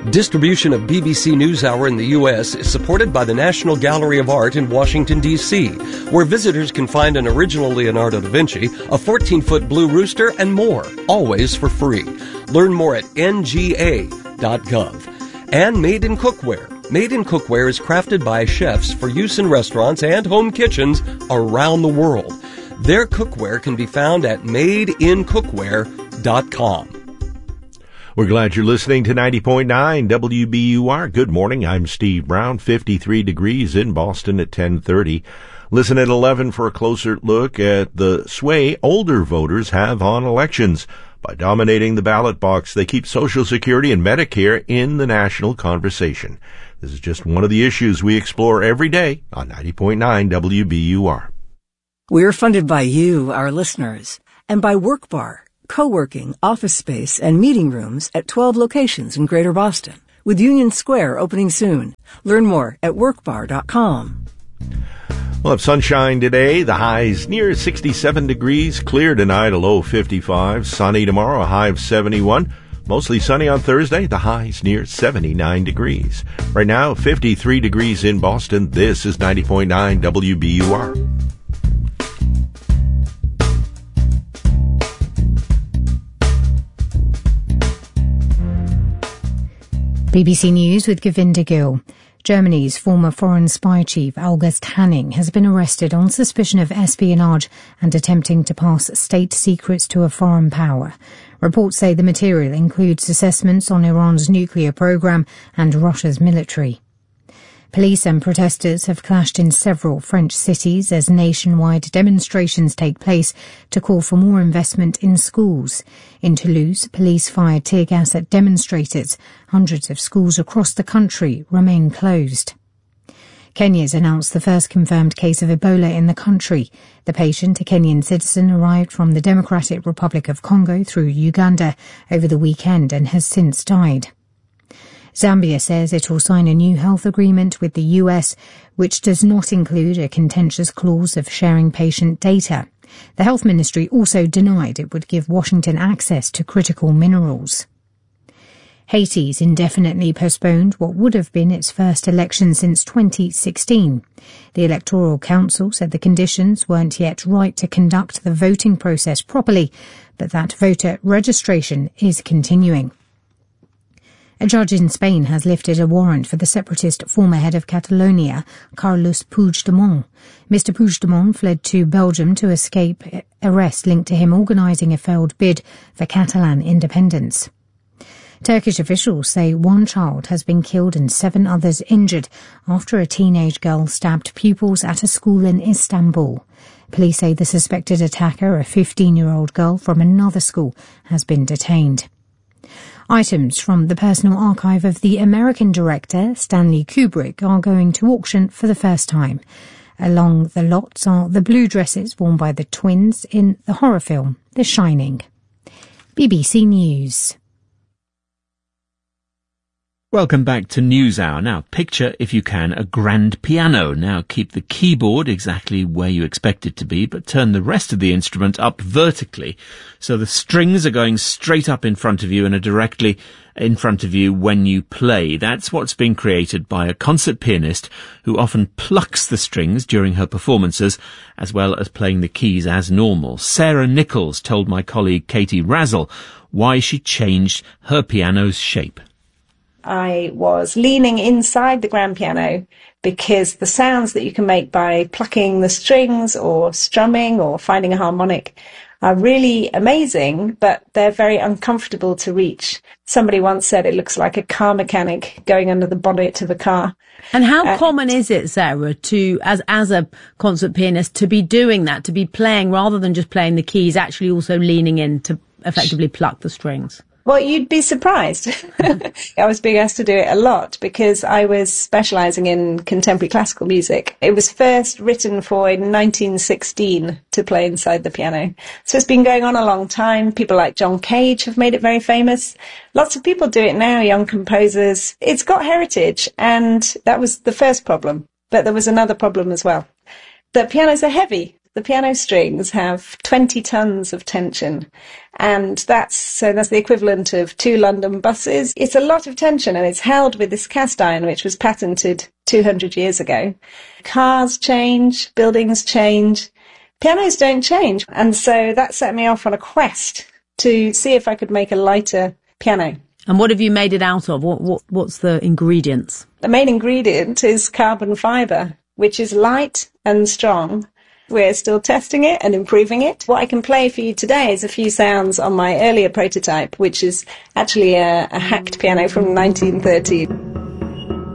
Distribution of BBC NewsHour in the U.S. is supported by the National Gallery of Art in Washington, D.C., where visitors can find an original Leonardo da Vinci, a 14-foot blue rooster, and more, always for free. Learn more at nga.gov. And Made in Cookware. Made in Cookware is crafted by chefs for use in restaurants and home kitchens around the world. Their cookware can be found at madeincookware.com. We're glad you're listening to 90.9 WBUR. Good morning. I'm Steve Brown. 53 degrees in Boston at 10:30. Listen at 11 for a closer look at the sway older voters have on elections. By dominating the ballot box, they keep Social Security and Medicare in the national conversation. This is just one of the issues we explore every day on 90.9 WBUR. We're funded by you, our listeners, and by WorkBar, co-working, office space, and meeting rooms at 12 locations in Greater Boston, with Union Square opening soon. Learn more at workbar.com. We'll have sunshine today. The high's near 67 degrees. Clear tonight, a low 55. Sunny tomorrow, a high of 71. Mostly sunny on Thursday. The high's near 79 degrees. Right now, 53 degrees in Boston. This is 90.9 WBUR. BBC News with Govinda Gill. Germany's former foreign spy chief August Hanning has been arrested on suspicion of espionage and attempting to pass state secrets to a foreign power. Reports say the material includes assessments on Iran's nuclear program and Russia's military. Police and protesters have clashed in several French cities as nationwide demonstrations take place to call for more investment in schools. In Toulouse, police fired tear gas at demonstrators. Hundreds of schools across the country remain closed. Kenya's announced the first confirmed case of Ebola in the country. The patient, a Kenyan citizen, arrived from the Democratic Republic of Congo through Uganda over the weekend and has since died. Zambia says it will sign a new health agreement with the US, which does not include a contentious clause of sharing patient data. The health ministry also denied it would give Washington access to critical minerals. Haiti's indefinitely postponed what would have been its first election since 2016. The Electoral Council said the conditions weren't yet right to conduct the voting process properly, but that voter registration is continuing. A judge in Spain has lifted a warrant for the separatist former head of Catalonia, Carles Puigdemont. Mr. Puigdemont fled to Belgium to escape arrest linked to him organising a failed bid for Catalan independence. Turkish officials say one child has been killed and 7 others injured after a teenage girl stabbed pupils at a school in Istanbul. Police say the suspected attacker, a 15-year-old girl from another school, has been detained. Items from the personal archive of the American director Stanley Kubrick are going to auction for the first time. Along the lots are the blue dresses worn by the twins in the horror film The Shining. BBC News. Welcome back to NewsHour. Now, picture, if you can, a grand piano. Now, keep the keyboard exactly where you expect it to be, but turn the rest of the instrument up vertically, so the strings are going straight up in front of you and are directly in front of you when you play. That's what's been created by a concert pianist who often plucks the strings during her performances, as well as playing the keys as normal. Sarah Nichols told my colleague Katie Razzle why she changed her piano's shape. I was leaning inside the grand piano because the sounds that you can make by plucking the strings or strumming or finding a harmonic are really amazing, but they're very uncomfortable to reach. Somebody once said it looks like a car mechanic going under the bonnet of a car. And how common is it, Sarah, to, as a concert pianist, to be doing that, to be playing rather than just playing the keys, actually also leaning in to effectively pluck the strings? Well, you'd be surprised. I was being asked to do it a lot because I was specialising in contemporary classical music. It was first written for in 1916 to play inside the piano. So it's been going on a long time. People like John Cage have made it very famous. Lots of people do it now, young composers. It's got heritage, and that was the first problem. But there was another problem as well. The pianos are heavy. The piano strings have 20 tons of tension, and that's the equivalent of 2 London buses. It's a lot of tension, and it's held with this cast iron, which was patented 200 years ago. Cars change, buildings change, pianos don't change. And so that set me off on a quest to see if I could make a lighter piano. And what have you made it out of? What's the ingredients? The main ingredient is carbon fibre, which is light and strong. We're still testing it and improving it. What I can play for you today is a few sounds on my earlier prototype, which is actually a hacked piano from 1930.